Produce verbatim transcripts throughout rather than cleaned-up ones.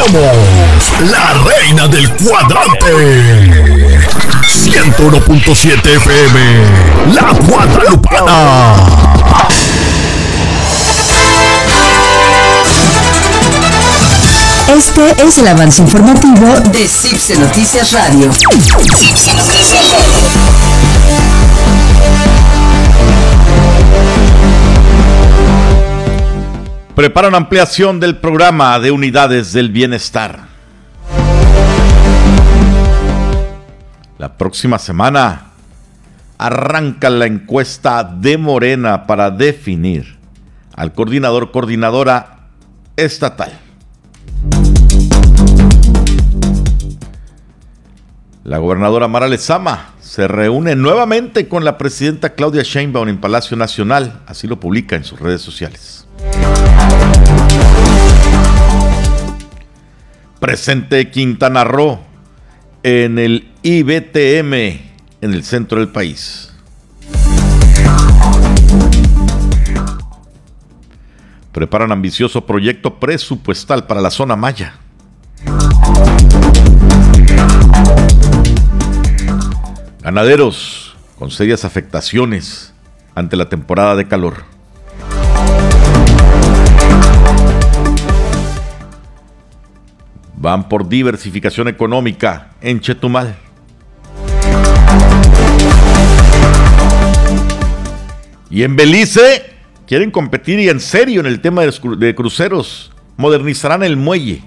Somos la reina del cuadrante. ciento uno punto siete F M, La Guadalupana. Este es el avance informativo de CIPSE Noticias Radio. CIPSE Noticias Radio. Preparan ampliación del programa de unidades del bienestar. La próxima semana arranca la encuesta de Morena para definir al coordinador, coordinadora estatal. La gobernadora Mara Lezama se reúne nuevamente con la presidenta Claudia Sheinbaum en Palacio Nacional, así lo publica en sus redes sociales. Presente Quintana Roo en el I B T M en el centro del país. Preparan ambicioso proyecto presupuestal para la zona maya. Ganaderos con serias afectaciones ante la temporada de calor. Van por diversificación económica en Chetumal. Y en Belice quieren competir y en serio en el tema de cruceros. Modernizarán el muelle.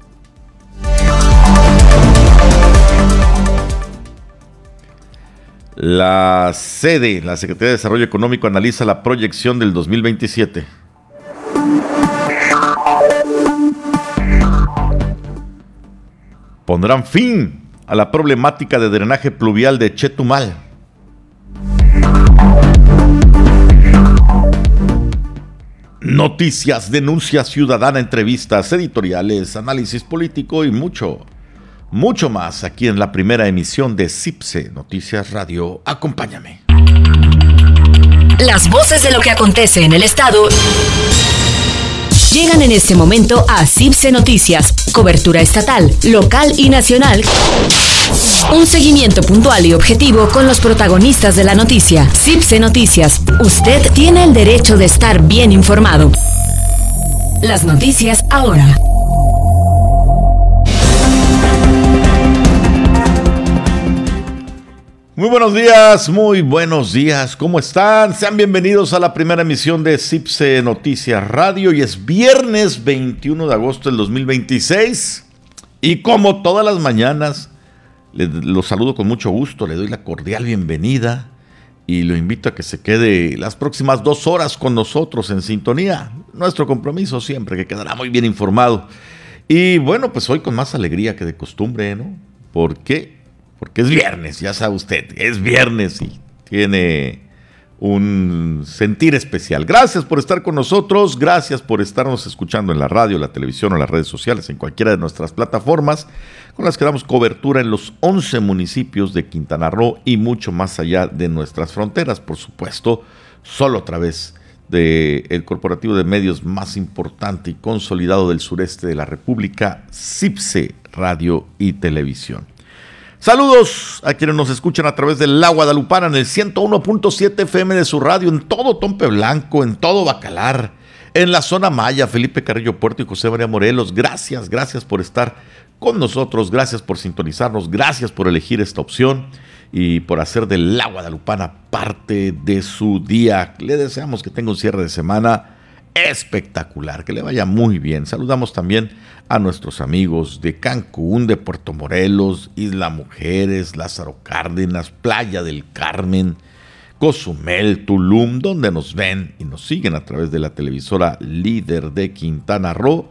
La sede, la Secretaría de Desarrollo Económico, analiza la proyección del dos mil veintisiete. Pondrán fin a la problemática de drenaje pluvial de Chetumal. Noticias, denuncia ciudadana, entrevistas, editoriales, análisis político y mucho, mucho más aquí en la primera emisión de CIPSE Noticias Radio. Acompáñame. Las voces de lo que acontece en el estado llegan en este momento a CIPSE Noticias, cobertura estatal, local y nacional. Un seguimiento puntual y objetivo con los protagonistas de la noticia. CIPSE Noticias, usted tiene el derecho de estar bien informado. Las noticias ahora. Muy buenos días, muy buenos días, ¿cómo están? Sean bienvenidos a la primera emisión de CIPSE Noticias Radio y es viernes veintiuno de agosto del dos mil veintiséis y como todas las mañanas, le, los saludo con mucho gusto, le doy la cordial bienvenida y lo invito a que se quede las próximas dos horas con nosotros en sintonía, nuestro compromiso siempre, que quedará muy bien informado. Y bueno, pues hoy con más alegría que de costumbre, ¿no? ¿Por qué? Porque es viernes, ya sabe usted, es viernes y tiene un sentir especial. Gracias por estar con nosotros, gracias por estarnos escuchando en la radio, la televisión o las redes sociales, en cualquiera de nuestras plataformas, con las que damos cobertura en los once municipios de Quintana Roo y mucho más allá de nuestras fronteras, por supuesto, solo a través del corporativo de medios más importante y consolidado del sureste de la República, CIPSE Radio y Televisión. Saludos a quienes nos escuchan a través del La Guadalupana en el ciento uno punto siete F M de su radio, en todo Tompe Blanco, en todo Bacalar, en la zona maya, Felipe Carrillo Puerto y José María Morelos. Gracias, gracias por estar con nosotros, gracias por sintonizarnos, gracias por elegir esta opción y por hacer de La Guadalupana parte de su día. Le deseamos que tenga un cierre de semana espectacular, que le vaya muy bien. Saludamos también a nuestros amigos de Cancún, de Puerto Morelos, Isla Mujeres, Lázaro Cárdenas, Playa del Carmen, Cozumel, Tulum, donde nos ven y nos siguen a través de la televisora líder de Quintana Roo,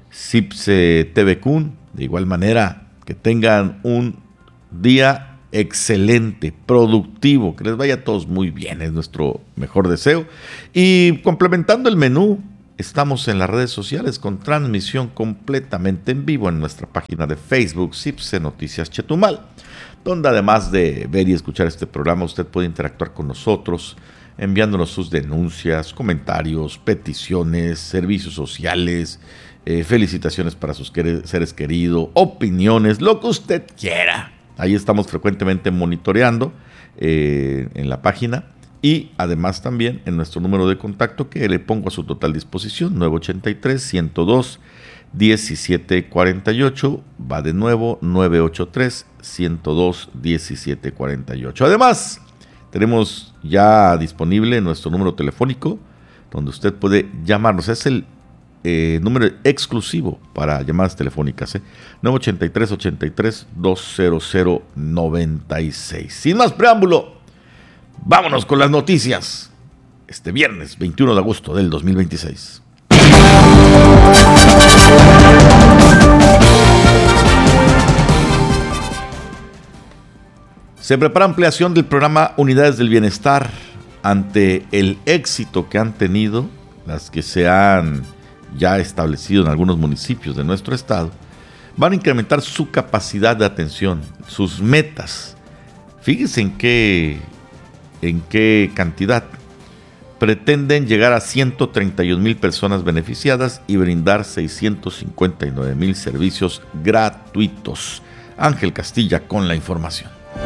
CIPSE T V Cun. De igual manera, que tengan un día excelente, productivo, que les vaya a todos muy bien, es nuestro mejor deseo. Y complementando el menú, estamos en las redes sociales con transmisión completamente en vivo en nuestra página de Facebook, CIPSE Noticias Chetumal, donde además de ver y escuchar este programa, usted puede interactuar con nosotros enviándonos sus denuncias, comentarios, peticiones, servicios sociales, eh, felicitaciones para sus quer- seres queridos, opiniones, lo que usted quiera. Ahí estamos frecuentemente monitoreando eh, en la página y además también en nuestro número de contacto que le pongo a su total disposición, nueve ocho tres, uno cero dos, uno siete cuatro ocho. Va de nuevo, nueve ocho tres, uno cero dos, uno siete cuatro ocho. Además, tenemos ya disponible nuestro número telefónico donde usted puede llamarnos. Es el eh, número exclusivo para llamadas telefónicas, ¿eh? nueve ocho tres, ocho tres, dos cero cero nueve seis. Sin más preámbulo, vámonos con las noticias. Este viernes veintiuno de agosto del dos mil veintiséis. Se prepara ampliación del programa Unidades del Bienestar ante el éxito que han tenido las que se han ya establecido en algunos municipios de nuestro estado. Van a incrementar su capacidad de atención, sus metas. Fíjense en qué, en qué cantidad. Pretenden llegar a ciento treinta y un mil personas beneficiadas y brindar seiscientos cincuenta y nueve mil servicios gratuitos. Ángel Castilla con la información.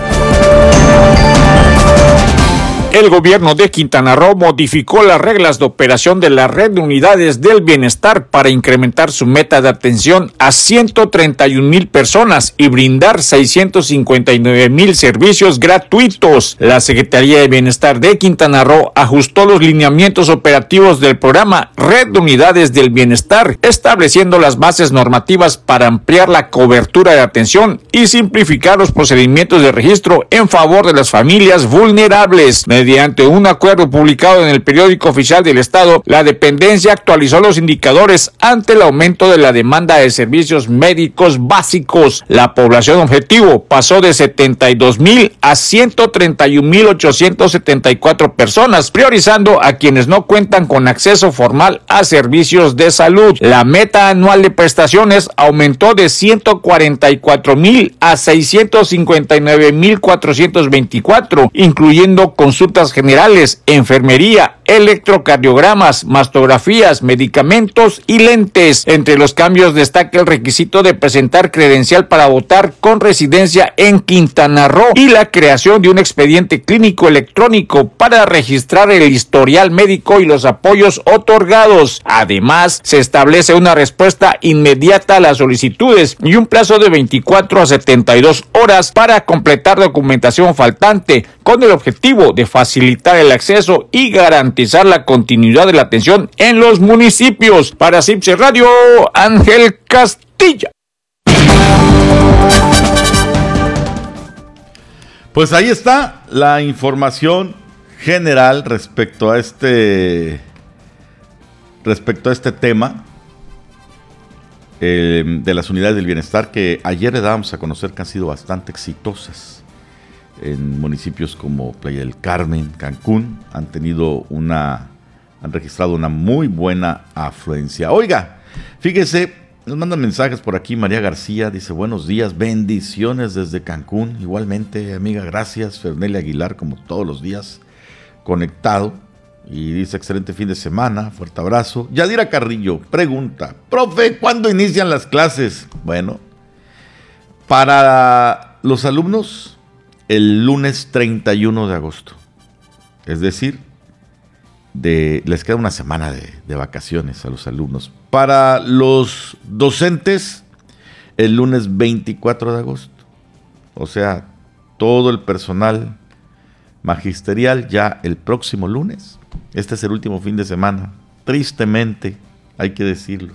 El gobierno de Quintana Roo modificó las reglas de operación de la red de unidades del bienestar para incrementar su meta de atención a ciento treinta y un mil personas y brindar seiscientos cincuenta y nueve mil servicios gratuitos. La Secretaría de Bienestar de Quintana Roo ajustó los lineamientos operativos del programa Red de Unidades del Bienestar, estableciendo las bases normativas para ampliar la cobertura de atención y simplificar los procedimientos de registro en favor de las familias vulnerables. Mediante un acuerdo publicado en el periódico oficial del Estado, la dependencia actualizó los indicadores ante el aumento de la demanda de servicios médicos básicos. La población objetivo pasó de setenta y dos mil a ciento treinta y un mil ochocientos setenta y cuatro personas, priorizando a quienes no cuentan con acceso formal a servicios de salud. La meta anual de prestaciones aumentó de ciento cuarenta y cuatro mil a seiscientos cincuenta y nueve mil cuatrocientos veinticuatro, incluyendo consultas generales, enfermería, electrocardiogramas, mastografías, medicamentos y lentes. Entre los cambios destaca el requisito de presentar credencial para votar con residencia en Quintana Roo y la creación de un expediente clínico electrónico para registrar el historial médico y los apoyos otorgados. Además, se establece una respuesta inmediata a las solicitudes y un plazo de veinticuatro a setenta y dos horas para completar documentación faltante, con el objetivo de facilitar el acceso y garantizar la continuidad de la atención en los municipios. Para Cipse Radio, Ángel Castilla. Pues ahí está la información general respecto a este respecto a este tema eh, de las unidades del bienestar que ayer le dábamos a conocer que han sido bastante exitosas. En municipios como Playa del Carmen, Cancún, han tenido una, han registrado una muy buena afluencia. Oiga, fíjese, nos mandan mensajes por aquí. María García dice: buenos días, bendiciones desde Cancún. Igualmente, amiga, gracias. Fernelia Aguilar, como todos los días, conectado. Y dice: excelente fin de semana, fuerte abrazo. Yadira Carrillo pregunta: profe, ¿cuándo inician las clases? Bueno, para los alumnos, el lunes treinta y uno de agosto. Es decir, de, les queda una semana de, de vacaciones a los alumnos. Para los docentes, el lunes veinticuatro de agosto. O sea, todo el personal magisterial ya el próximo lunes. Este es el último fin de semana. Tristemente, hay que decirlo.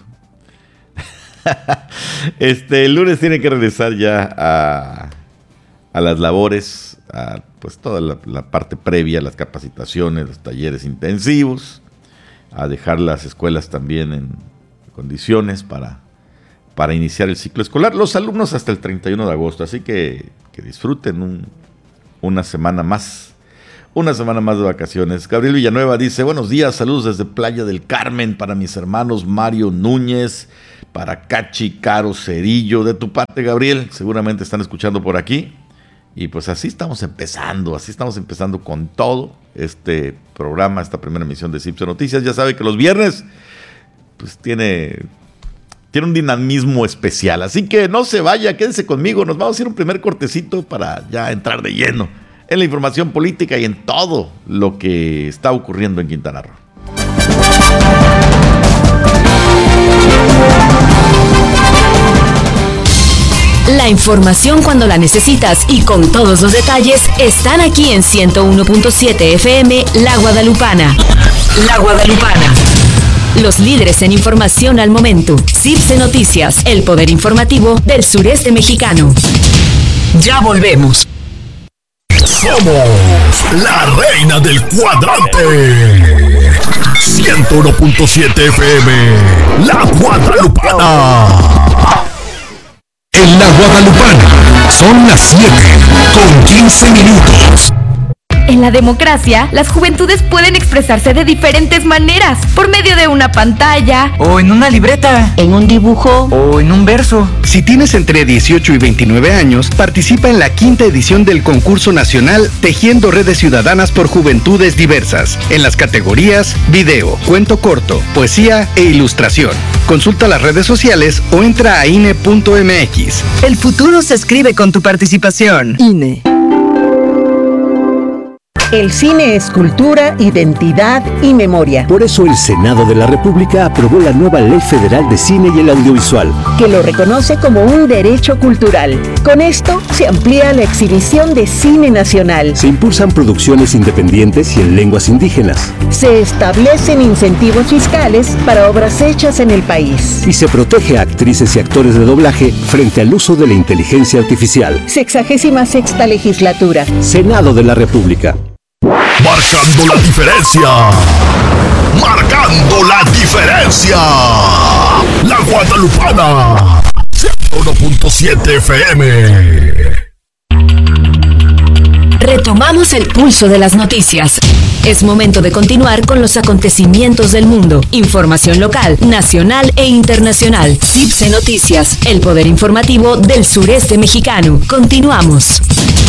Este, el lunes tienen que regresar ya a... a las labores, a pues toda la, la parte previa, las capacitaciones, los talleres intensivos, a dejar las escuelas también en condiciones para, para iniciar el ciclo escolar. Los alumnos hasta el treinta y uno de agosto, así que, que disfruten un, una semana más, una semana más de vacaciones. Gabriel Villanueva dice: buenos días, saludos desde Playa del Carmen para mis hermanos Mario Núñez, para Cachi Caro Cerillo. De tu parte, Gabriel, seguramente están escuchando por aquí. Y pues así estamos empezando, así estamos empezando con todo este programa, esta primera emisión de Cipse Noticias. Ya sabe que los viernes pues tiene, tiene un dinamismo especial, así que no se vaya, quédese conmigo, nos vamos a ir un primer cortecito para ya entrar de lleno en la información política y en todo lo que está ocurriendo en Quintana Roo. La información cuando la necesitas y con todos los detalles están aquí en ciento uno punto siete F M La Guadalupana. La Guadalupana. Los líderes en información al momento. Cipse Noticias, el poder informativo del sureste mexicano. Ya volvemos. Somos la reina del cuadrante. ciento uno punto siete F M La Guadalupana. En La Guadalupana son las siete con quince minutos. En la democracia, las juventudes pueden expresarse de diferentes maneras, por medio de una pantalla, o en una libreta, en un dibujo, o en un verso. Si tienes entre dieciocho y veintinueve años, participa en la quinta edición del concurso nacional Tejiendo Redes Ciudadanas por Juventudes Diversas, en las categorías video, cuento corto, poesía e ilustración. Consulta las redes sociales o entra a I N E punto M X. El futuro se escribe con tu participación. I N E. El cine es cultura, identidad y memoria. Por eso el Senado de la República aprobó la nueva Ley Federal de Cine y el Audiovisual, que lo reconoce como un derecho cultural. Con esto se amplía la exhibición de cine nacional. Se impulsan producciones independientes y en lenguas indígenas. Se establecen incentivos fiscales para obras hechas en el país. Y se protege a actrices y actores de doblaje frente al uso de la inteligencia artificial. Sexagésima sexta legislatura. Senado de la República. Marcando la diferencia. Marcando la diferencia. La Guadalupana. ciento uno punto siete F M. Retomamos el pulso de las noticias. Es momento de continuar con los acontecimientos del mundo. Información local, nacional e internacional. Cipse Noticias, el poder informativo del sureste mexicano. Continuamos.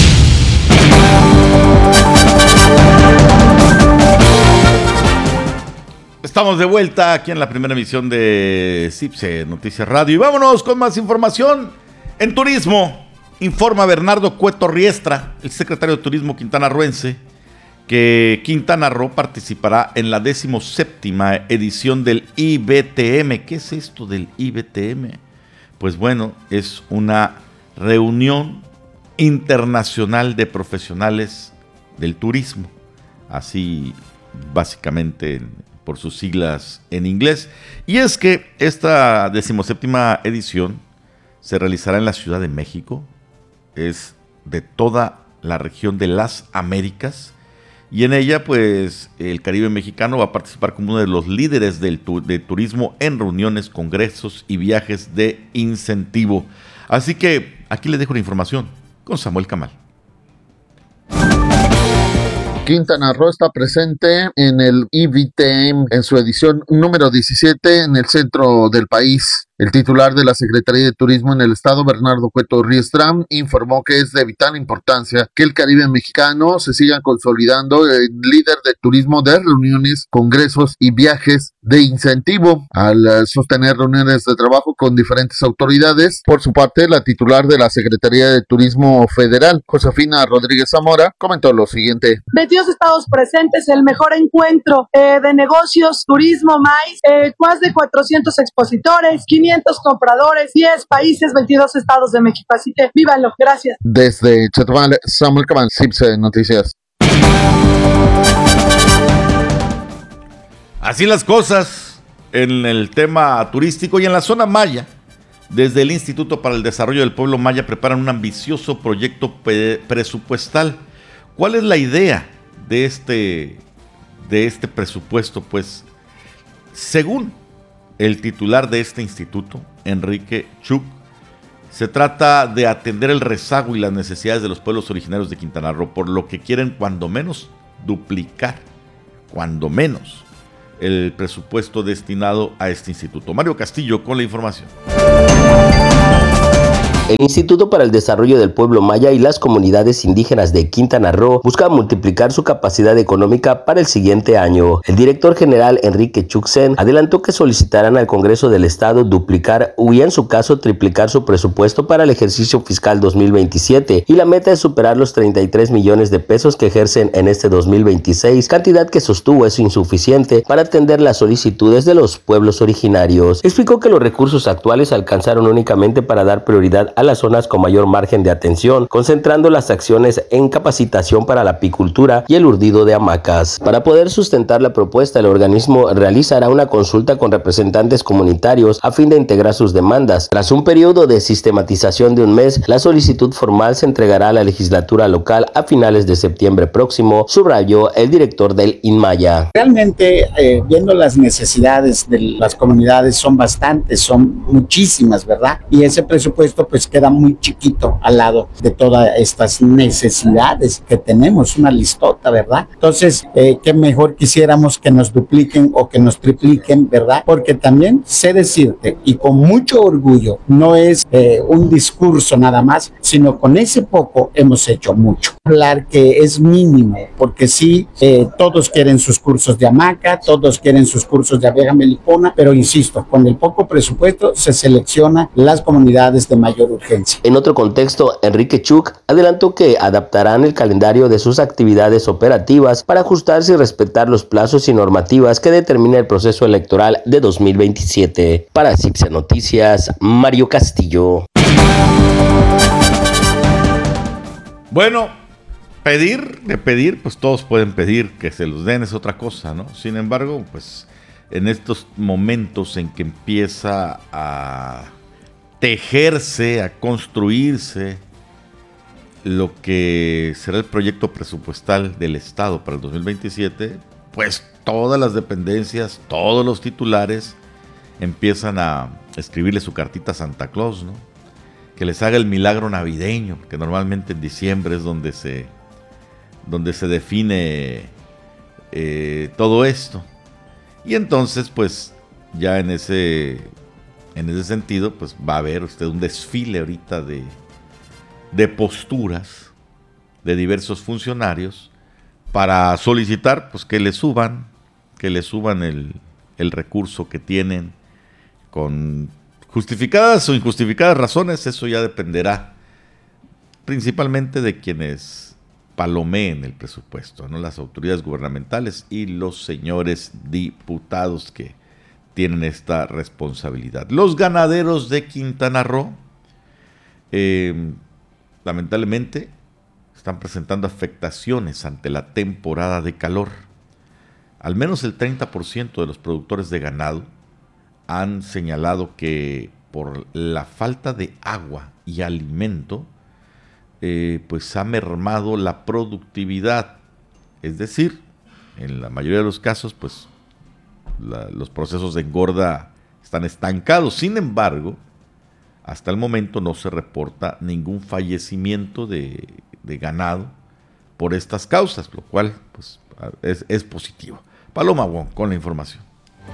Estamos de vuelta aquí en la primera emisión de Cipse Noticias Radio y vámonos con más información en turismo. Informa Bernardo Cueto Riestra, el secretario de Turismo quintanarroense, que Quintana Roo participará en la decimoséptima edición del I B T M. ¿Qué es esto del I B T M? Pues bueno, es una reunión internacional de profesionales del turismo, así básicamente por sus siglas en inglés. Y es que esta decimoséptima edición se realizará en la Ciudad de México, es de toda la región de las Américas, y en ella pues el Caribe mexicano va a participar como uno de los líderes del tu- de turismo en reuniones, congresos y viajes de incentivo. Así que aquí les dejo la información con Samuel Camal. Quintana Roo está presente en el I B T M en su edición número diecisiete en el centro del país. El titular de la Secretaría de Turismo en el estado, Bernardo Cueto Riestra, informó que es de vital importancia que el Caribe mexicano se siga consolidando el líder de turismo de reuniones, congresos y viajes de incentivo al uh, sostener reuniones de trabajo con diferentes autoridades. Por su parte, la titular de la Secretaría de Turismo Federal, Josefina Rodríguez Zamora, comentó lo siguiente. veintidós estados presentes, el mejor encuentro eh, de negocios, turismo, más, eh, más de cuatrocientos expositores, quinientos compradores, diez países, veintidós estados de México. Así que vívanlo. Gracias. Desde Chetumal, Samuel Cabán, Cipse Noticias. Así las cosas en el tema turístico y en la zona maya. Desde el Instituto para el Desarrollo del Pueblo Maya preparan un ambicioso proyecto pe- presupuestal. ¿Cuál es la idea de este, de este presupuesto? Pues, según el titular de este instituto, Enrique Chuk, se trata de atender el rezago y las necesidades de los pueblos originarios de Quintana Roo, por lo que quieren cuando menos duplicar, cuando menos, el presupuesto destinado a este instituto. Mario Castillo con la información. El Instituto para el Desarrollo del Pueblo Maya y las comunidades indígenas de Quintana Roo busca multiplicar su capacidad económica para el siguiente año. El director general Enrique Chuxen adelantó que solicitarán al Congreso del Estado duplicar y en su caso triplicar su presupuesto para el ejercicio fiscal dos mil veintisiete y la meta es superar los treinta y tres millones de pesos que ejercen en este dos mil veintiséis, cantidad que sostuvo es insuficiente para atender las solicitudes de los pueblos originarios. Explicó que los recursos actuales alcanzaron únicamente para dar prioridad a las zonas con mayor margen de atención, concentrando las acciones en capacitación para la apicultura y el urdido de hamacas. Para poder sustentar la propuesta, el organismo realizará una consulta con representantes comunitarios a fin de integrar sus demandas. Tras un periodo de sistematización de un mes, la solicitud formal se entregará a la legislatura local a finales de septiembre próximo, subrayó el director del INMAYA. Realmente, eh, viendo las necesidades de las comunidades, son bastantes, son muchísimas, ¿verdad? Y ese presupuesto pues queda muy chiquito al lado de todas estas necesidades que tenemos, una listota, ¿verdad? Entonces, eh, qué mejor quisiéramos que nos dupliquen o que nos tripliquen, ¿verdad? Porque también sé decirte, y con mucho orgullo, no es eh, un discurso nada más, sino con ese poco hemos hecho mucho. Hablar que es mínimo, porque sí, eh, todos quieren sus cursos de hamaca, todos quieren sus cursos de abeja melipona, pero insisto, con el poco presupuesto se selecciona las comunidades de mayor urgencia. En otro contexto, Enrique Chuk adelantó que adaptarán el calendario de sus actividades operativas para ajustarse y respetar los plazos y normativas que determina el proceso electoral de dos mil veintisiete. Para Cipse Noticias, Mario Castillo. Bueno, pedir, de pedir, pues todos pueden pedir que se los den, es otra cosa, ¿no? Sin embargo, pues en estos momentos en que empieza a tejerse, a construirse lo que será el proyecto presupuestal del Estado para el dos mil veintisiete, pues todas las dependencias, todos los titulares empiezan a escribirle su cartita a Santa Claus, ¿no? Que les haga el milagro navideño, que normalmente en diciembre es donde se, donde se define eh, todo esto. Y entonces, pues, ya en ese, en ese sentido, pues va a haber usted un desfile ahorita de, de posturas de diversos funcionarios para solicitar, pues, que le suban, que le suban el, el recurso que tienen con justificadas o injustificadas razones. Eso ya dependerá principalmente de quienes palomeen el presupuesto, ¿no? Las autoridades gubernamentales y los señores diputados que tienen esta responsabilidad. Los ganaderos de Quintana Roo, eh, lamentablemente, están presentando afectaciones ante la temporada de calor. Al menos el treinta por ciento de los productores de ganado han señalado que por la falta de agua y alimento, eh, pues ha mermado la productividad. Es decir, en la mayoría de los casos, pues la, los procesos de engorda están estancados. Sin embargo, hasta el momento no se reporta ningún fallecimiento de, de ganado por estas causas, lo cual pues, es, es positivo. Paloma Wong con la información.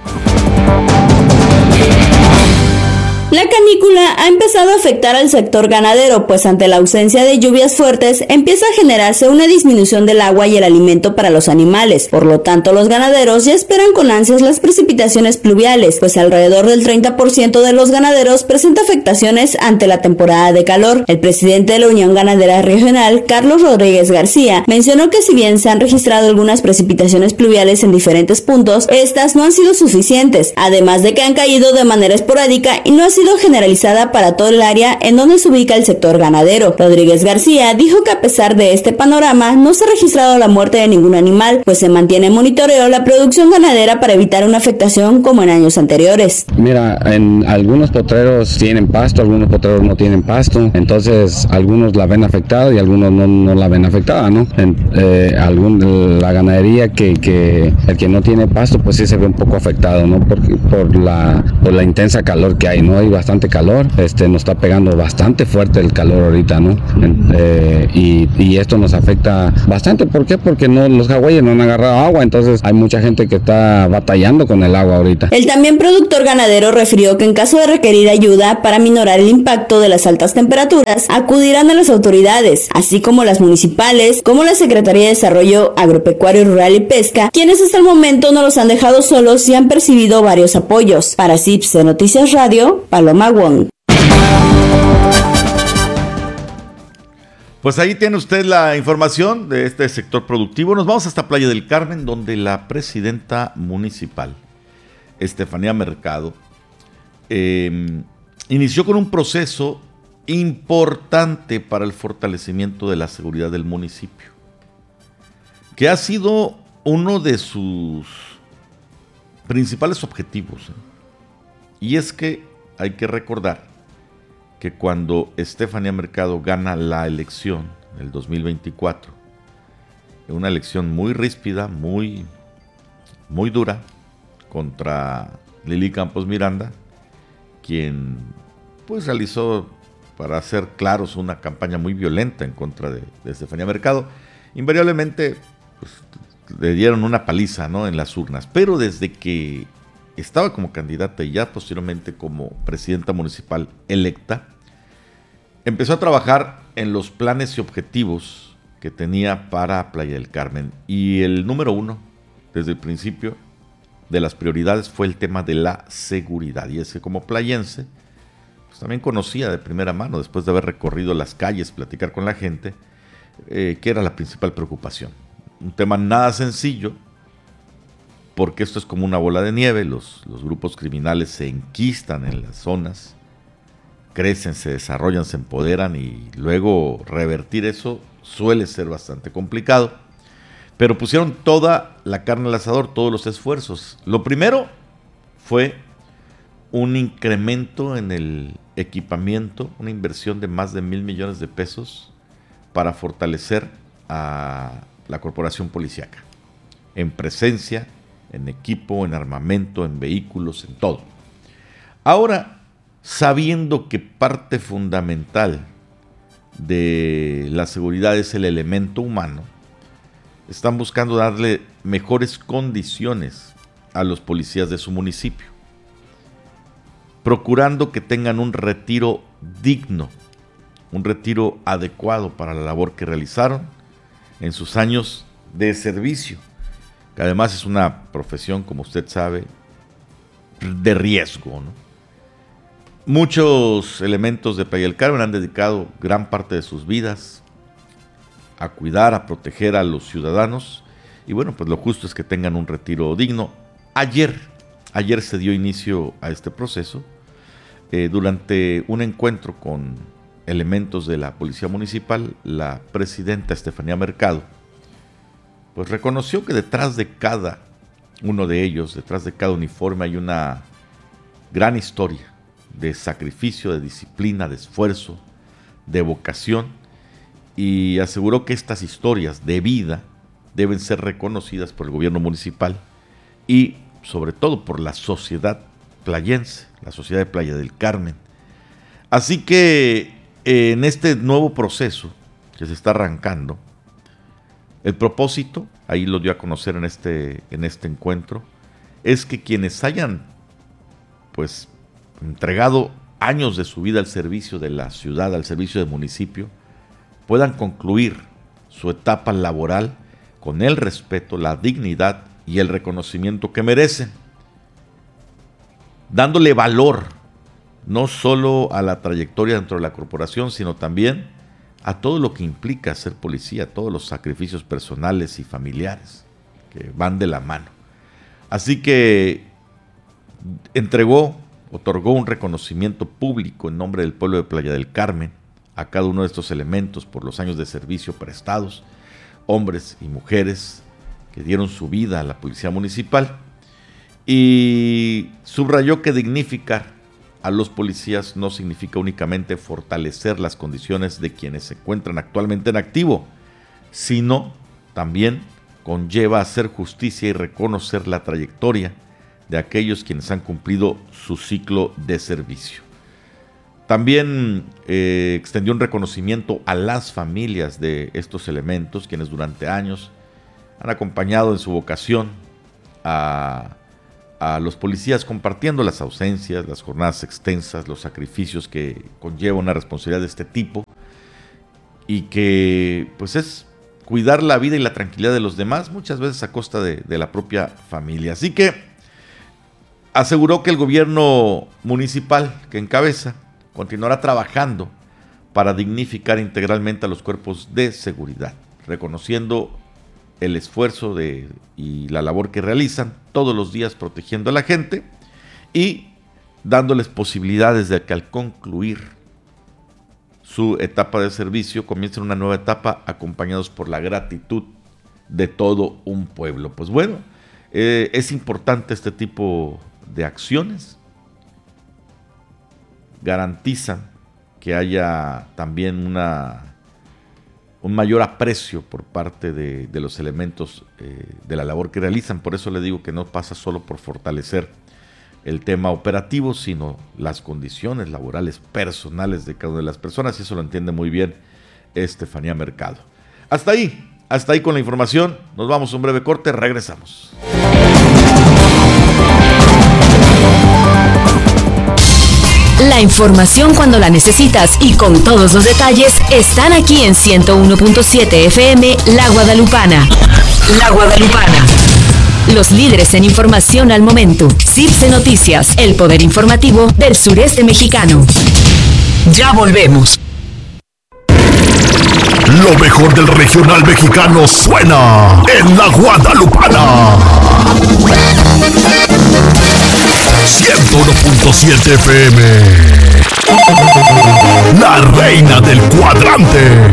La canícula ha empezado a afectar al sector ganadero, pues ante la ausencia de lluvias fuertes empieza a generarse una disminución del agua y el alimento para los animales. Por lo tanto, los ganaderos ya esperan con ansias las precipitaciones pluviales, pues alrededor del treinta por ciento de los ganaderos presenta afectaciones ante la temporada de calor. El presidente de la Unión Ganadera Regional, Carlos Rodríguez García, mencionó que si bien se han registrado algunas precipitaciones pluviales en diferentes puntos, estas no han sido suficientes, además de que han caído de manera esporádica y no ha sido generalizada para todo el área en donde se ubica el sector ganadero. Rodríguez García dijo que a pesar de este panorama no se ha registrado la muerte de ningún animal, pues se mantiene en monitoreo la producción ganadera para evitar una afectación como en años anteriores. Mira, en algunos potreros tienen pasto, algunos potreros no tienen pasto, entonces algunos la ven afectada y algunos no, no la ven afectada, ¿no? En, eh, algún, la ganadería que, que el que no tiene pasto pues sí se ve un poco afectado, ¿no? Porque, por la, por la intensa calor que hay, ¿no? Hay hay bastante calor, este, nos está pegando bastante fuerte el calor ahorita, ¿no? Eh, y, y esto nos afecta bastante. ¿Por qué? Porque no, los hawaianos no han agarrado agua, entonces hay mucha gente que está batallando con el agua ahorita. El también productor ganadero refirió que en caso de requerir ayuda para minorar el impacto de las altas temperaturas, acudirán a las autoridades, así como las municipales, como la Secretaría de Desarrollo Agropecuario, Rural y Pesca, quienes hasta el momento no los han dejado solos y han percibido varios apoyos. Para CIPSE Noticias Radio, Paloma Wong. Pues ahí tiene usted la información de este sector productivo. Nos vamos hasta Playa del Carmen, donde la presidenta municipal, Estefanía Mercado, eh, inició con un proceso importante para el fortalecimiento de la seguridad del municipio, que ha sido uno de sus principales objetivos. Y es que hay que recordar que cuando Estefanía Mercado gana la elección en el dos mil veinticuatro, una elección muy ríspida, muy, muy dura, contra Lili Campos Miranda, quien pues realizó, para ser claros, una campaña muy violenta en contra de, de Estefanía Mercado. Invariablemente pues, le dieron una paliza, ¿no?, en las urnas, pero desde que estaba como candidata y ya posteriormente como presidenta municipal electa, empezó a trabajar en los planes y objetivos que tenía para Playa del Carmen. Y el número uno, desde el principio, de las prioridades fue el tema de la seguridad. Y ese, como playense, pues también conocía de primera mano, después de haber recorrido las calles, platicar con la gente, eh, que era la principal preocupación. Un tema nada sencillo, porque esto es como una bola de nieve. Los, los grupos criminales se enquistan en las zonas, crecen, se desarrollan, se empoderan, y luego revertir eso suele ser bastante complicado. Pero pusieron toda la carne al asador, todos los esfuerzos. Lo primero fue un incremento en el equipamiento, una inversión de más de mil millones de pesos para fortalecer a la corporación policíaca, en presencia, en equipo, en armamento, en vehículos, en todo. Ahora, sabiendo que parte fundamental de la seguridad es el elemento humano, están buscando darle mejores condiciones a los policías de su municipio, procurando que tengan un retiro digno, un retiro adecuado para la labor que realizaron en sus años de servicio, que además es una profesión, como usted sabe, de riesgo, ¿no? Muchos elementos de Playa del Carmen han dedicado gran parte de sus vidas a cuidar, a proteger a los ciudadanos, y bueno, pues lo justo es que tengan un retiro digno. Ayer, ayer se dio inicio a este proceso, eh, durante un encuentro con elementos de la Policía Municipal. La presidenta Estefanía Mercado pues reconoció que detrás de cada uno de ellos, detrás de cada uniforme, hay una gran historia de sacrificio, de disciplina, de esfuerzo, de vocación, y aseguró que estas historias de vida deben ser reconocidas por el gobierno municipal y sobre todo por la sociedad playense, la sociedad de Playa del Carmen. Así que eh, en este nuevo proceso que se está arrancando, el propósito, ahí lo dio a conocer en este, en este encuentro, es que quienes hayan pues entregado años de su vida al servicio de la ciudad, al servicio del municipio, puedan concluir su etapa laboral con el respeto, la dignidad y el reconocimiento que merecen, dándole valor no solo a la trayectoria dentro de la corporación, sino también a todo lo que implica ser policía, todos los sacrificios personales y familiares que van de la mano. Así que entregó, otorgó un reconocimiento público en nombre del pueblo de Playa del Carmen a cada uno de estos elementos por los años de servicio prestados, hombres y mujeres que dieron su vida a la policía municipal, y subrayó que dignificar a los policías no significa únicamente fortalecer las condiciones de quienes se encuentran actualmente en activo, sino también conlleva hacer justicia y reconocer la trayectoria de aquellos quienes han cumplido su ciclo de servicio. También eh, extendió un reconocimiento a las familias de estos elementos, quienes durante años han acompañado en su vocación a, a los policías, compartiendo las ausencias, las jornadas extensas, los sacrificios que conlleva una responsabilidad de este tipo, y que pues es cuidar la vida y la tranquilidad de los demás, muchas veces a costa de, de la propia familia. Así que aseguró que el gobierno municipal que encabeza continuará trabajando para dignificar integralmente a los cuerpos de seguridad, reconociendo el esfuerzo de, y la labor que realizan todos los días protegiendo a la gente y dándoles posibilidades de que al concluir su etapa de servicio comiencen una nueva etapa acompañados por la gratitud de todo un pueblo. Pues bueno, eh, es importante este tipo de acciones. Garantizan que haya también una, un mayor aprecio por parte de, de los elementos eh, de la labor que realizan. Por eso le digo que no pasa solo por fortalecer el tema operativo, sino las condiciones laborales personales de cada una de las personas, y eso lo entiende muy bien Estefanía Mercado. Hasta ahí, hasta ahí con la información. Nos vamos a un breve corte, regresamos. La información cuando la necesitas y con todos los detalles están aquí en ciento uno punto siete F M La Guadalupana. La Guadalupana. Los líderes en información al momento. CIPSE Noticias, el poder informativo del sureste mexicano. Ya volvemos. Lo mejor del regional mexicano suena en La Guadalupana. ciento uno punto siete F M. La reina del cuadrante.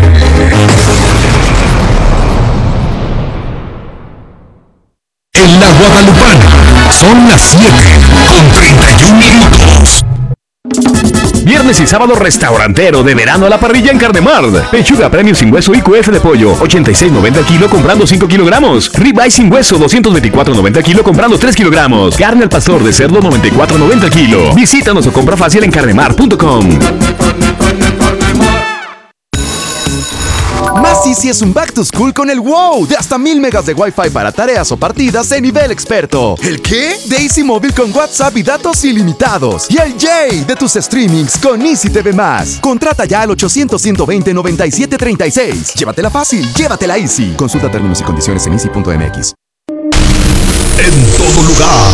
En La Guadalupana son las siete con treinta y un minutos. Viernes y sábado restaurantero de verano a la parrilla en Carnemart. Pechuga premium sin hueso y Q F de pollo, ochenta y seis noventa kilo comprando cinco kilogramos. Ribeye sin hueso, doscientos veinticuatro noventa kilo comprando tres kilogramos. Carne al pastor de cerdo, noventa y cuatro noventa kilo. Visítanos o compra fácil en carnemart punto com. Más Easy es un back to school con el wow de hasta mil megas de Wi-Fi para tareas o partidas de nivel experto. ¿El qué? De Easy Móvil con WhatsApp y datos ilimitados. Y el Yay de tus streamings con Easy T V más. Contrata ya al ochocientos, ciento veinte, noventa y siete treinta y seis. Llévatela fácil, llévatela Easy. Consulta términos y condiciones en easy punto m x. En todo lugar.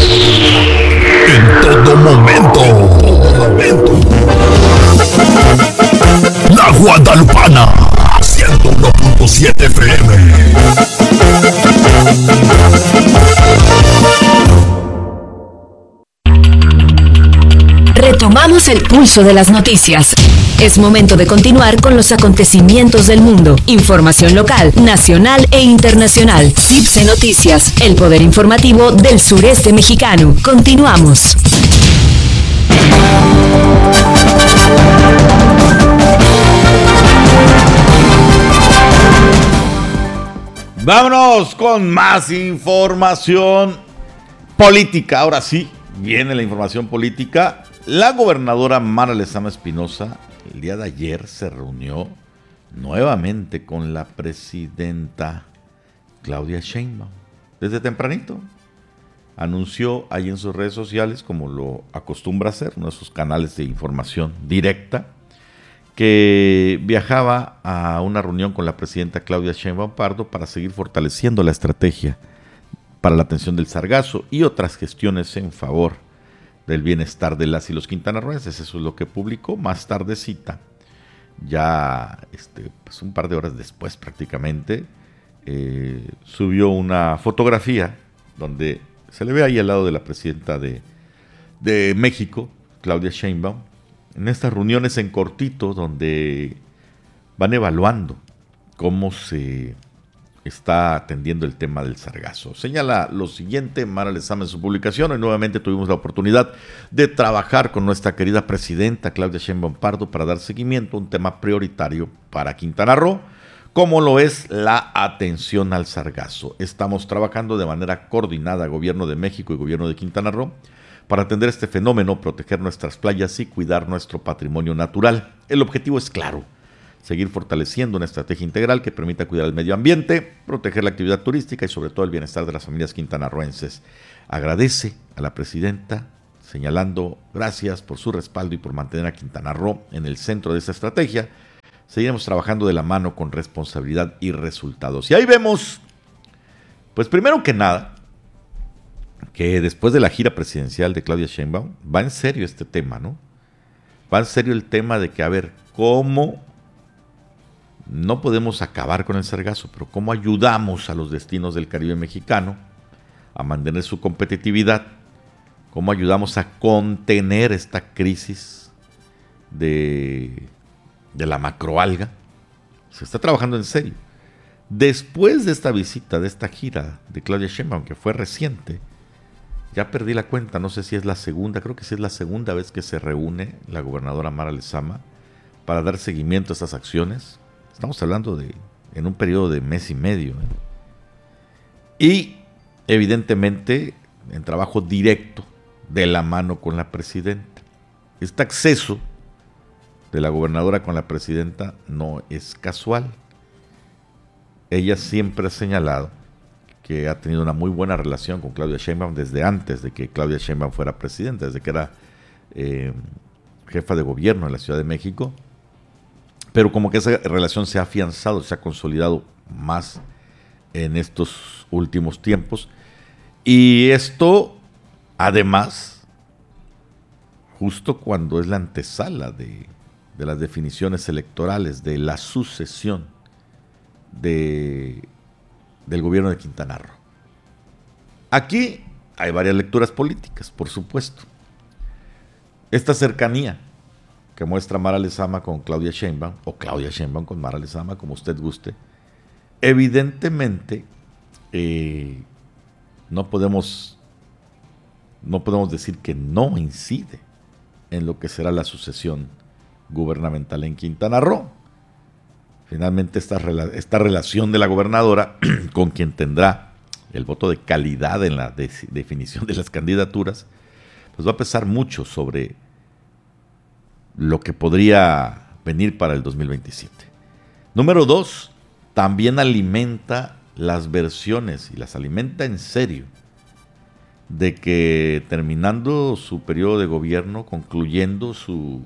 En todo momento. En todo momento. La Guadalupana. ciento uno punto siete F M. Retomamos el pulso de las noticias. Es momento de continuar con los acontecimientos del mundo. Información local, nacional e internacional. CIPSE Noticias, el poder informativo del sureste mexicano. Continuamos. Vámonos con más información política. Ahora sí, viene la información política. La gobernadora Mara Lezama Espinosa el día de ayer se reunió nuevamente con la presidenta Claudia Sheinbaum. Desde tempranito anunció ahí en sus redes sociales, como lo acostumbra hacer, uno de sus canales de información directa, que viajaba a una reunión con la presidenta Claudia Sheinbaum Pardo para seguir fortaleciendo la estrategia para la atención del sargazo y otras gestiones en favor del bienestar de las y los quintanarroenses. Eso es lo que publicó. Más tardecita, ya este, pues un par de horas después prácticamente, eh, subió una fotografía donde se le ve ahí al lado de la presidenta de, de México, Claudia Sheinbaum, en estas reuniones en cortito donde van evaluando cómo se está atendiendo el tema del sargazo. Señala lo siguiente Mara Lezama en su publicación: y nuevamente tuvimos la oportunidad de trabajar con nuestra querida presidenta Claudia Sheinbaum Pardo para dar seguimiento a un tema prioritario para Quintana Roo, como lo es la atención al sargazo. Estamos trabajando de manera coordinada, Gobierno de México y Gobierno de Quintana Roo, para atender este fenómeno, proteger nuestras playas y cuidar nuestro patrimonio natural. El objetivo es claro: seguir fortaleciendo una estrategia integral que permita cuidar el medio ambiente, proteger la actividad turística y sobre todo el bienestar de las familias quintanarroenses. Agradece a la presidenta, señalando gracias por su respaldo y por mantener a Quintana Roo en el centro de esta estrategia. Seguiremos trabajando de la mano con responsabilidad y resultados. Y ahí vemos, pues primero que nada, que después de la gira presidencial de Claudia Sheinbaum, va en serio este tema, ¿no? Va en serio el tema de que, a ver, ¿cómo no podemos acabar con el sargazo, pero cómo ayudamos a los destinos del Caribe mexicano a mantener su competitividad? ¿Cómo ayudamos a contener esta crisis de, de la macroalga? Se está trabajando en serio. Después de esta visita, de esta gira de Claudia Sheinbaum, que fue reciente, ya perdí la cuenta, no sé si es la segunda, creo que sí es la segunda vez que se reúne la gobernadora Mara Lezama para dar seguimiento a estas acciones. Estamos hablando de en un periodo de mes y medio. ¿eh? Y evidentemente en trabajo directo de la mano con la presidenta. Este acceso de la gobernadora con la presidenta no es casual. Ella siempre ha señalado que ha tenido una muy buena relación con Claudia Sheinbaum desde antes de que Claudia Sheinbaum fuera presidenta, desde que era eh, jefa de gobierno en la Ciudad de México, pero como que esa relación se ha afianzado, se ha consolidado más en estos últimos tiempos, y esto además justo cuando es la antesala de, de las definiciones electorales, de la sucesión de del gobierno de Quintana Roo. Aquí hay varias lecturas políticas, por supuesto. Esta cercanía que muestra Mara Lezama con Claudia Sheinbaum, o Claudia Sheinbaum con Mara Lezama, como usted guste, evidentemente eh, no podemos no podemos decir que no incide en lo que será la sucesión gubernamental en Quintana Roo. Finalmente esta, esta relación de la gobernadora con quien tendrá el voto de calidad en la de, definición de las candidaturas, pues va a pesar mucho sobre lo que podría venir para el dos mil veintisiete. Número dos, también alimenta las versiones, y las alimenta en serio, de que terminando su periodo de gobierno, concluyendo su,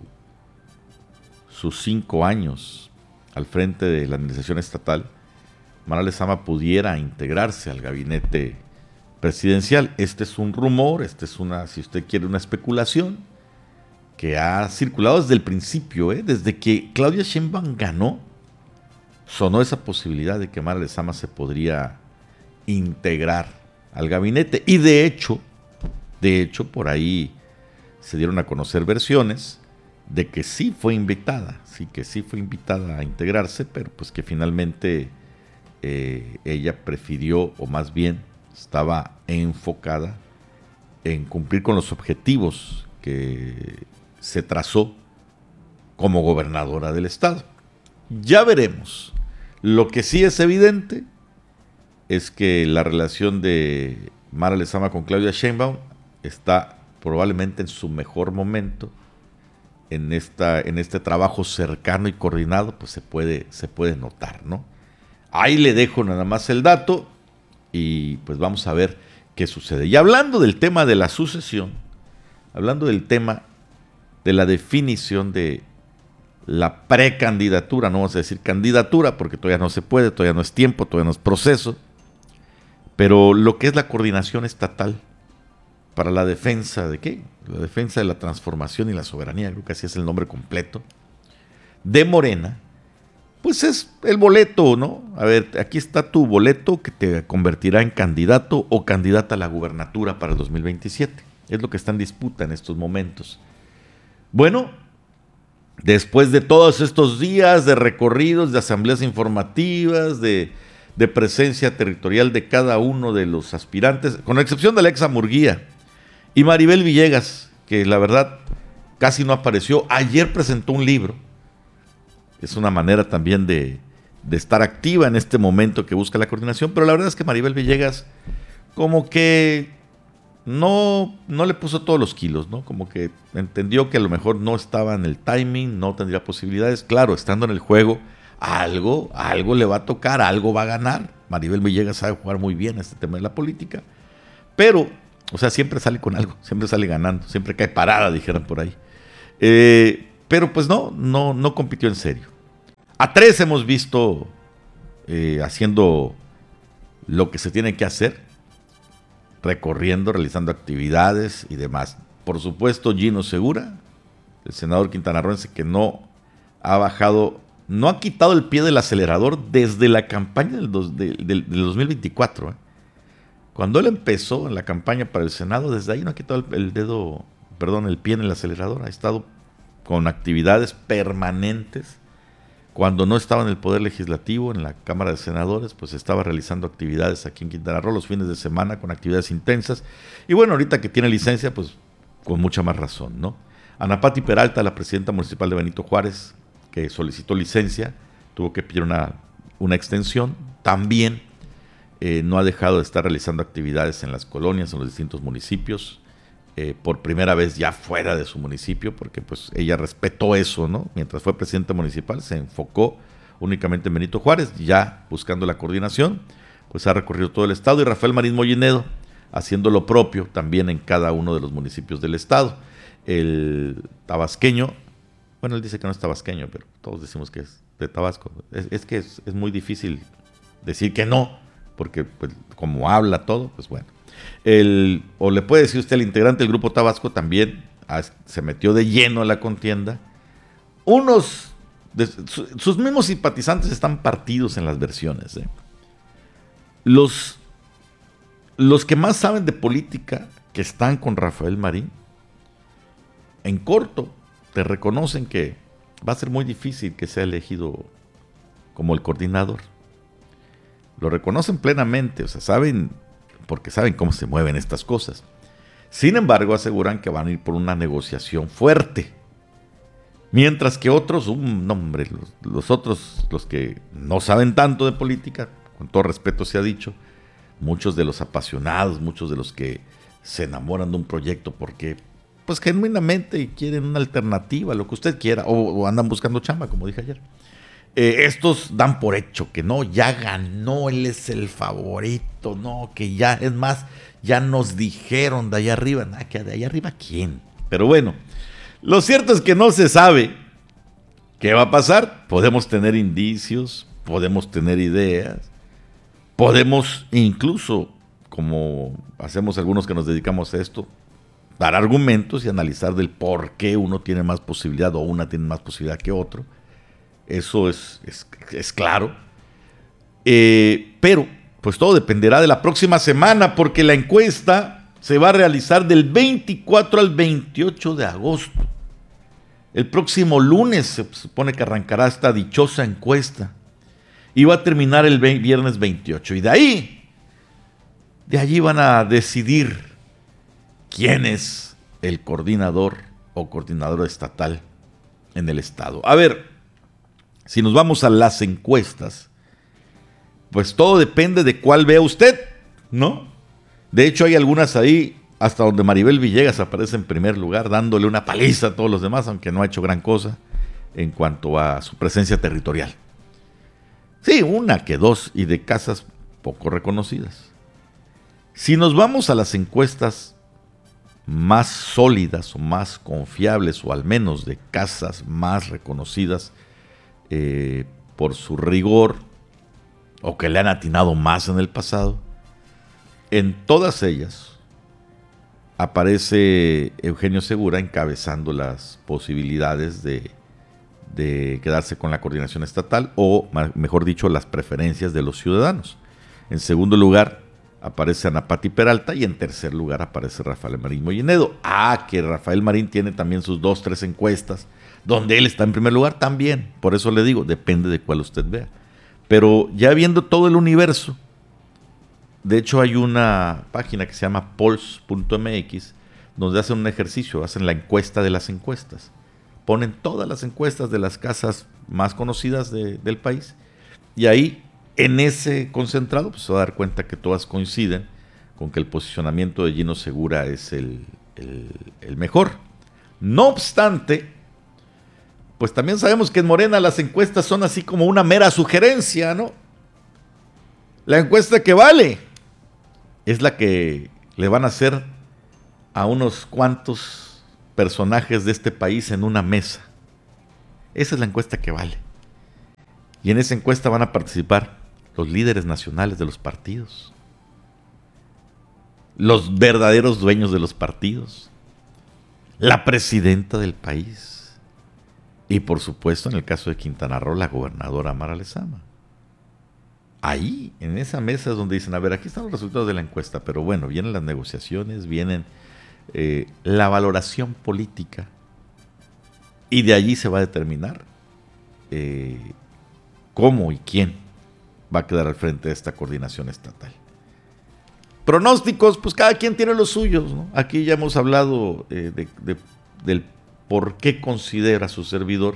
sus cinco años al frente de la administración estatal, Mara Lezama pudiera integrarse al gabinete presidencial. Este es un rumor, este es una, si usted quiere, una especulación que ha circulado desde el principio, ¿eh? Desde que Claudia Sheinbaum ganó, sonó esa posibilidad de que Mara Lezama se podría integrar al gabinete. Y de hecho, de hecho, por ahí se dieron a conocer versiones de que sí fue invitada, sí que sí fue invitada a integrarse, pero pues que finalmente eh, ella prefirió, o más bien estaba enfocada en cumplir con los objetivos que se trazó como gobernadora del estado. Ya veremos. Lo que sí es evidente es que la relación de Mara Lezama con Claudia Sheinbaum está probablemente en su mejor momento. En, esta, en este trabajo cercano y coordinado, pues se puede, se puede notar, ¿no? Ahí le dejo nada más el dato y pues vamos a ver qué sucede. Y hablando del tema de la sucesión, hablando del tema de la definición de la precandidatura, no vamos a decir candidatura porque todavía no se puede, todavía no es tiempo, todavía no es proceso, pero lo que es la coordinación estatal para la defensa de qué? La defensa de la transformación y la soberanía, creo que así es el nombre completo, de Morena, pues es el boleto, ¿no? A ver, aquí está tu boleto que te convertirá en candidato o candidata a la gubernatura para el dos mil veintisiete. Es lo que está en disputa en estos momentos. Bueno, después de todos estos días de recorridos, de asambleas informativas, de, de presencia territorial de cada uno de los aspirantes, con excepción de Alexa Murguía, y Maribel Villegas, que la verdad casi no apareció. Ayer presentó un libro. Es una manera también de, de estar activa en este momento que busca la coordinación, pero la verdad es que Maribel Villegas como que no, no le puso todos los kilos, ¿no? Como que entendió que a lo mejor no estaba en el timing, no tendría posibilidades. Claro, estando en el juego, algo, algo le va a tocar, algo va a ganar. Maribel Villegas sabe jugar muy bien este tema de la política, pero, o sea, siempre sale con algo, siempre sale ganando, siempre cae parada, dijeron por ahí. Eh, pero pues no, no, no compitió en serio. A tres hemos visto eh, haciendo lo que se tiene que hacer, recorriendo, realizando actividades y demás. Por supuesto, Gino Segura, el senador quintanarroense, que no ha bajado, no ha quitado el pie del acelerador desde la campaña del, dos, del, del, del dos mil veinticuatro. ¿eh? Cuando él empezó en la campaña para el Senado, desde ahí no ha quitado el, el dedo, perdón, el pie en el acelerador. Ha estado con actividades permanentes. Cuando no estaba en el Poder Legislativo, en la Cámara de Senadores, pues estaba realizando actividades aquí en Quintana Roo los fines de semana con actividades intensas. Y bueno, ahorita que tiene licencia, pues con mucha más razón, ¿no? Ana Pati Peralta, la presidenta municipal de Benito Juárez, que solicitó licencia, tuvo que pedir una, una extensión. También eh, no ha dejado de estar realizando actividades en las colonias, en los distintos municipios. Eh, por primera vez ya fuera de su municipio, porque pues ella respetó eso, ¿no? Mientras fue presidenta municipal se enfocó únicamente en Benito Juárez, ya buscando la coordinación, pues ha recorrido todo el estado, y Rafael Marín Mollinedo haciendo lo propio también en cada uno de los municipios del estado. El tabasqueño, bueno, él dice que no es tabasqueño, pero todos decimos que es de Tabasco. Es, es que es, es muy difícil decir que no, porque pues, como habla todo, pues bueno. El, o le puede decir usted, el integrante del Grupo Tabasco también a, se metió de lleno a la contienda. Unos de su, sus mismos simpatizantes están partidos en las versiones. ¿eh? Los, los que más saben de política, que están con Rafael Marín, en corto te reconocen que va a ser muy difícil que sea elegido como el coordinador. Lo reconocen plenamente, o sea, saben, porque saben cómo se mueven estas cosas. Sin embargo, aseguran que van a ir por una negociación fuerte. Mientras que otros, un nombre, los, los otros, los que no saben tanto de política, con todo respeto se ha dicho, muchos de los apasionados, muchos de los que se enamoran de un proyecto porque, pues genuinamente quieren una alternativa, lo que usted quiera, o, o andan buscando chamba, como dije ayer. Eh, estos dan por hecho que no, ya ganó, él es el favorito, no, que ya, es más, ya nos dijeron de allá arriba, nada, que de allá arriba, ¿quién? Pero bueno, lo cierto es que no se sabe qué va a pasar. Podemos tener indicios, podemos tener ideas, podemos incluso, como hacemos algunos que nos dedicamos a esto, dar argumentos y analizar del por qué uno tiene más posibilidad o una tiene más posibilidad que otro. Eso es, es, es claro. Eh, pero, pues todo dependerá de la próxima semana, porque la encuesta se va a realizar del veinticuatro al veintiocho de agosto. El próximo lunes se supone que arrancará esta dichosa encuesta y va a terminar el viernes veintiocho. Y de ahí, de allí van a decidir quién es el coordinador o coordinadora estatal en el estado. A ver, si nos vamos a las encuestas, pues todo depende de cuál vea usted, ¿no? De hecho, hay algunas ahí, hasta donde Maribel Villegas aparece en primer lugar, dándole una paliza a todos los demás, aunque no ha hecho gran cosa en cuanto a su presencia territorial. Sí, una que dos, y de casas poco reconocidas. Si nos vamos a las encuestas más sólidas o más confiables, o al menos de casas más reconocidas, Eh, por su rigor, o que le han atinado más en el pasado, en todas ellas aparece Eugenio Segura encabezando las posibilidades de, de quedarse con la coordinación estatal, o mejor dicho, las preferencias de los ciudadanos. En segundo lugar aparece Ana Pati Peralta, y en tercer lugar aparece Rafael Marín Mollinedo. Ah, que Rafael Marín tiene también sus dos, tres encuestas donde él está en primer lugar también. Por eso le digo, depende de cuál usted vea. Pero ya viendo todo el universo, de hecho hay una página que se llama polls punto m x, donde hacen un ejercicio, hacen la encuesta de las encuestas. Ponen todas las encuestas de las casas más conocidas de, del país, y ahí, en ese concentrado, pues se va a dar cuenta que todas coinciden con que el posicionamiento de Gino Segura es el, el, el mejor. No obstante, pues también sabemos que en Morena las encuestas son así como una mera sugerencia, ¿no? La encuesta que vale es la que le van a hacer a unos cuantos personajes de este país en una mesa. Esa es la encuesta que vale. Y en esa encuesta van a participar los líderes nacionales de los partidos, los verdaderos dueños de los partidos, la presidenta del país y, por supuesto, en el caso de Quintana Roo, la gobernadora Mara Lezama. Ahí, en esa mesa es donde dicen, a ver, aquí están los resultados de la encuesta, pero bueno, vienen las negociaciones, vienen eh, la valoración política, y de allí se va a determinar eh, cómo y quién va a quedar al frente de esta coordinación estatal. Pronósticos, pues cada quien tiene los suyos, ¿no? Aquí ya hemos hablado eh, de, de, del por qué considera su servidor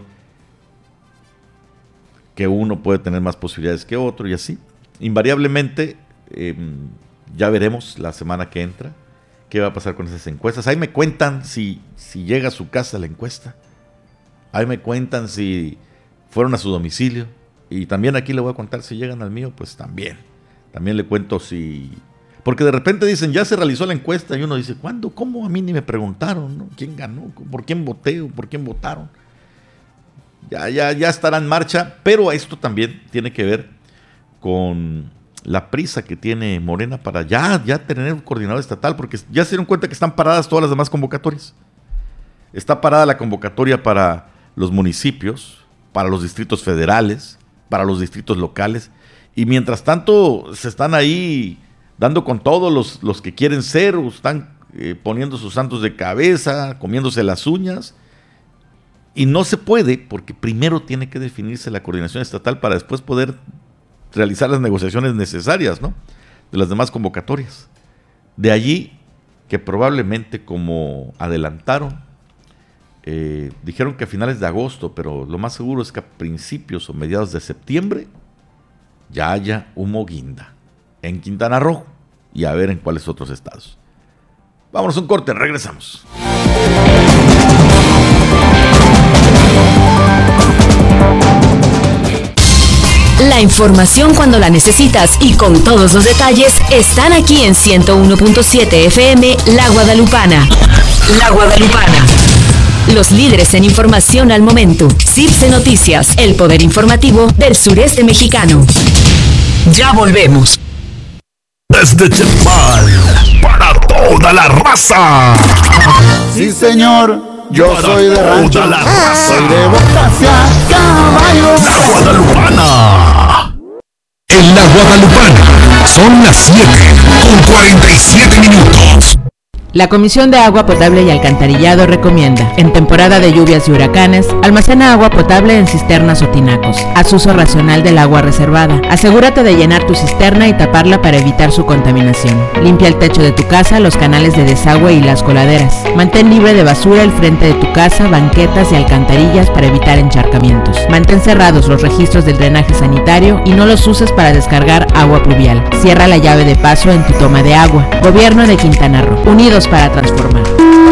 que uno puede tener más posibilidades que otro y así. Invariablemente, eh, ya veremos la semana que entra qué va a pasar con esas encuestas. Ahí me cuentan si, si llega a su casa la encuesta. Ahí me cuentan si fueron a su domicilio. Y también aquí le voy a contar si llegan al mío, pues también. También le cuento si... Porque de repente dicen, ya se realizó la encuesta, y uno dice, ¿cuándo? ¿Cómo? A mí ni me preguntaron, ¿no? ¿Quién ganó? ¿Por quién voté? ¿O por quién votaron? Ya, ya, ya estará en marcha, pero esto también tiene que ver con la prisa que tiene Morena para ya, ya tener un coordinador estatal, porque ya se dieron cuenta que están paradas todas las demás convocatorias. Está parada la convocatoria para los municipios, para los distritos federales, para los distritos locales, y mientras tanto se están ahí dando con todos los, los que quieren ser, o están eh, poniendo sus santos de cabeza, comiéndose las uñas. Y no se puede, porque primero tiene que definirse la coordinación estatal para después poder realizar las negociaciones necesarias, ¿no?, de las demás convocatorias. De allí que probablemente, como adelantaron, eh, dijeron que a finales de agosto, pero lo más seguro es que a principios o mediados de septiembre ya haya humo guinda en Quintana Roo y a ver en cuáles otros estados. Vámonos a un corte, regresamos. La información cuando la necesitas y con todos los detalles están aquí en ciento uno punto siete F M La Guadalupana. La Guadalupana. Los líderes en información al momento. CIPSE Noticias, el poder informativo del sureste mexicano. Ya volvemos. Desde Chetumal, para toda la raza. Sí, señor, yo para soy de rancho. Toda la raza. Soy de Bocasia, caballo. La Guadalupana. En la Guadalupana son las siete con cuarenta y siete minutos. La Comisión de Agua Potable y Alcantarillado recomienda, en temporada de lluvias y huracanes, almacena agua potable en cisternas o tinacos. Haz uso racional del agua reservada. Asegúrate de llenar tu cisterna y taparla para evitar su contaminación. Limpia el techo de tu casa, los canales de desagüe y las coladeras. Mantén libre de basura el frente de tu casa, banquetas y alcantarillas para evitar encharcamientos. Mantén cerrados los registros del drenaje sanitario y no los uses para descargar agua pluvial. Cierra la llave de paso en tu toma de agua. Gobierno de Quintana Roo. Unidos para transformar.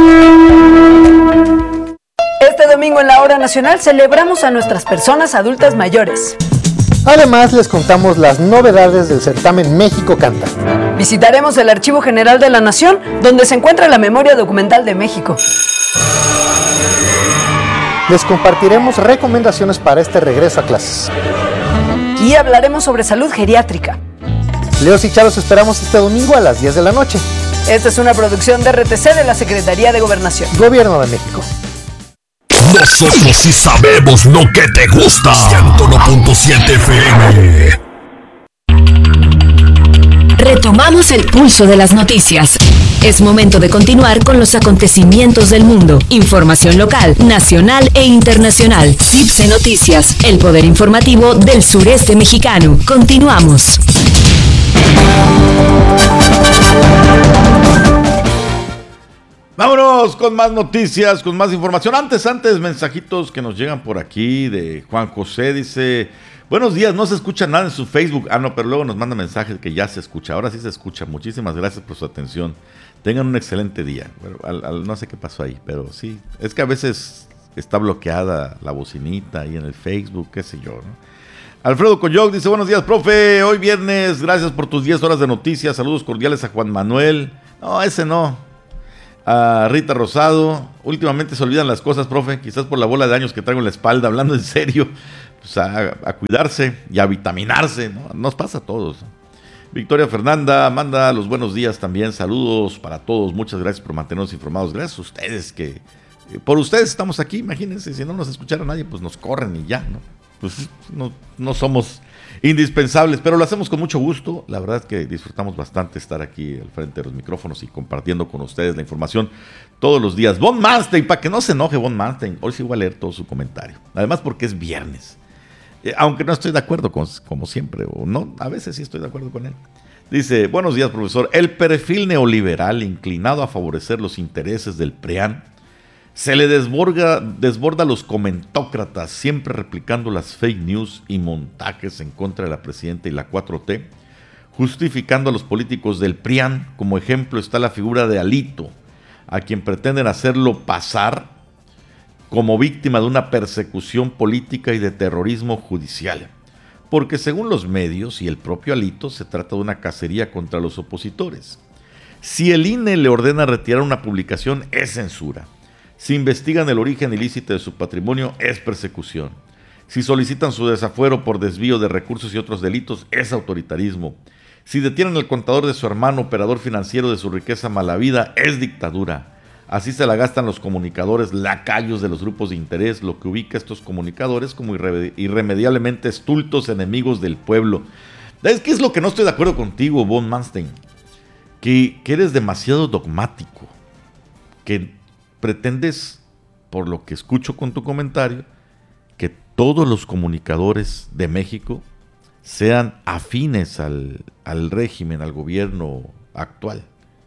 Este domingo en la Hora Nacional celebramos a nuestras personas adultas mayores. Además, les contamos las novedades del certamen México Canta. Visitaremos el Archivo General de la Nación, donde se encuentra la memoria documental de México. Les compartiremos recomendaciones para este regreso a clases. Y hablaremos sobre salud geriátrica. Leos y Charos esperamos este domingo a las diez de la noche. Esta es una producción de R T C de la Secretaría de Gobernación. Gobierno de México. Nosotros sí sabemos lo que te gusta. ciento uno punto siete F M. Retomamos el pulso de las noticias. Es momento de continuar con los acontecimientos del mundo. Información local, nacional e internacional. CIPSE Noticias, el poder informativo del sureste mexicano. Continuamos. Vámonos con más noticias, con más información. Antes, antes, mensajitos que nos llegan por aquí de Juan José. Dice, buenos días, no se escucha nada en su Facebook. Ah, no, pero luego nos manda mensajes que ya se escucha. Ahora sí se escucha. Muchísimas gracias por su atención. Tengan un excelente día. Bueno, al, al, no sé qué pasó ahí, pero sí. Es que a veces está bloqueada la bocinita ahí en el Facebook, qué sé yo, ¿no? Alfredo Coyoc dice, buenos días, profe. Hoy viernes, gracias por tus diez horas de noticias. Saludos cordiales a Juan Manuel. No, ese no. A Rita Rosado, últimamente se olvidan las cosas, profe, quizás por la bola de años que traigo en la espalda, hablando en serio, pues a, a cuidarse y a vitaminarse, ¿no? Nos pasa a todos. Victoria Fernanda manda los buenos días también, saludos para todos, muchas gracias por mantenernos informados, gracias a ustedes que, eh, por ustedes estamos aquí, imagínense, si no nos escuchara nadie, pues nos corren y ya, ¿no? Pues no, no somos indispensables, pero lo hacemos con mucho gusto. La verdad es que disfrutamos bastante estar aquí al frente de los micrófonos y compartiendo con ustedes la información todos los días. Von Manstein, para que no se enoje Von Manstein, hoy sí voy a leer todo su comentario. Además porque es viernes, eh, aunque no estoy de acuerdo con, como siempre, o no, a veces sí estoy de acuerdo con él. Dice, buenos días, profesor. El perfil neoliberal inclinado a favorecer los intereses del PRIAN se le desborda, desborda a los comentócratas, siempre replicando las fake news y montajes en contra de la presidenta y la cuatro T, justificando a los políticos del PRIAN. Como ejemplo está la figura de Alito, a quien pretenden hacerlo pasar como víctima de una persecución política y de terrorismo judicial, porque según los medios y el propio Alito se trata de una cacería contra los opositores. Si el I N E le ordena retirar una publicación, es censura. Si investigan el origen ilícito de su patrimonio, es persecución. Si solicitan su desafuero por desvío de recursos y otros delitos, es autoritarismo. Si detienen al contador de su hermano, operador financiero de su riqueza malavida, es dictadura. Así se la gastan los comunicadores lacayos de los grupos de interés, lo que ubica a estos comunicadores como irre- irremediablemente estultos enemigos del pueblo. ¿Sabes qué es lo que no estoy de acuerdo contigo, Von Manstein? Que, que eres demasiado dogmático. Que pretendes, por lo que escucho con tu comentario, que todos los comunicadores de México sean afines al, al régimen, al gobierno actual.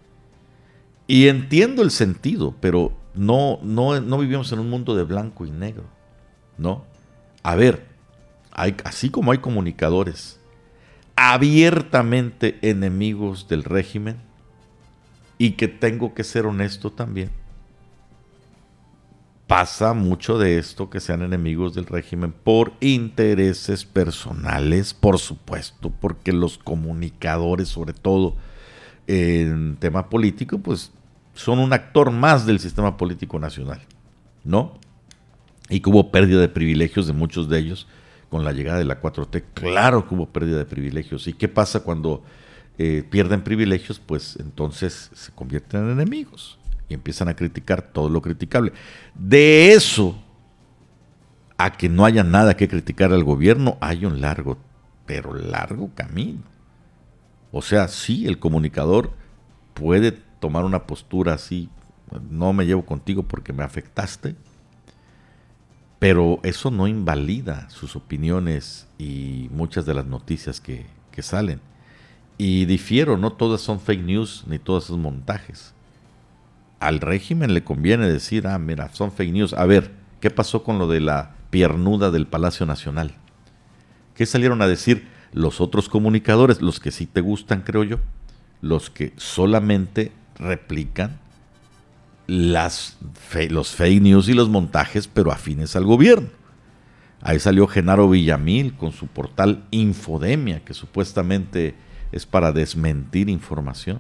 Y entiendo el sentido, pero no, no, no vivimos en un mundo de blanco y negro, ¿no? A ver, hay, así como hay comunicadores abiertamente enemigos del régimen, y que tengo que ser honesto también, pasa mucho de esto que sean enemigos del régimen por intereses personales, por supuesto, porque los comunicadores, sobre todo en tema político, pues son un actor más del sistema político nacional, ¿no? Y que hubo pérdida de privilegios de muchos de ellos con la llegada de la cuatro T. Claro que hubo pérdida de privilegios. ¿Y qué pasa cuando eh, pierden privilegios? Pues entonces se convierten en enemigos y empiezan a criticar todo lo criticable. De eso a que no haya nada que criticar al gobierno, hay un largo, pero largo camino. O sea, sí, el comunicador puede tomar una postura así, no me llevo contigo porque me afectaste, pero eso no invalida sus opiniones y muchas de las noticias que, que salen. Y difiero, no todas son fake news ni todas son montajes. Al régimen le conviene decir, ah, mira, son fake news. A ver, ¿qué pasó con lo de la piernuda del Palacio Nacional? ¿Qué salieron a decir los otros comunicadores? Los que sí te gustan, creo yo. Los que solamente replican las fe, los fake news y los montajes, pero afines al gobierno. Ahí salió Genaro Villamil con su portal Infodemia, que supuestamente es para desmentir información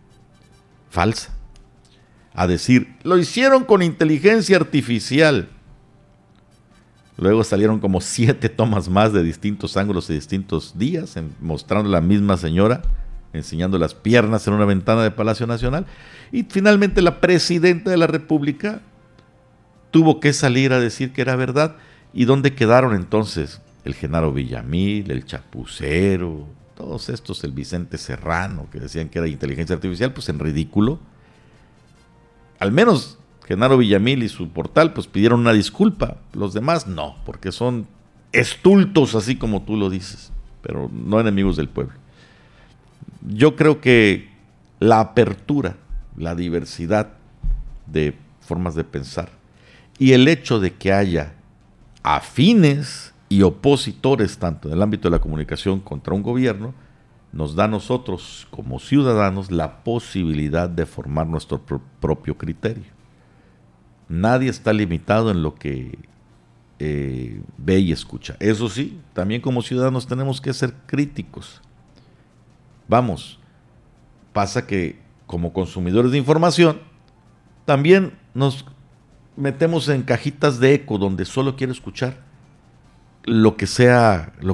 falsa. A decir, lo hicieron con inteligencia artificial. Luego salieron como siete tomas más de distintos ángulos y distintos días, en, mostrando a la misma señora enseñando las piernas en una ventana de Palacio Nacional. Y finalmente la presidenta de la República tuvo que salir a decir que era verdad. ¿Y dónde quedaron entonces el Genaro Villamil, el Chapucero, todos estos, el Vicente Serrano, que decían que era inteligencia artificial? Pues en ridículo. Al menos Genaro Villamil y su portal pues pidieron una disculpa. Los demás no, porque son estultos, así como tú lo dices, pero no enemigos del pueblo. Yo creo que la apertura, la diversidad de formas de pensar. Y el hecho de que haya afines y opositores, tanto en el ámbito de la comunicación contra un gobierno, nos da a nosotros, como ciudadanos, la posibilidad de formar nuestro pro- propio criterio. Nadie está limitado en lo que eh, ve y escucha. Eso sí, también como ciudadanos tenemos que ser críticos. Vamos, pasa que como consumidores de información, también nos metemos en cajitas de eco donde solo quiero escuchar lo que sea, lo,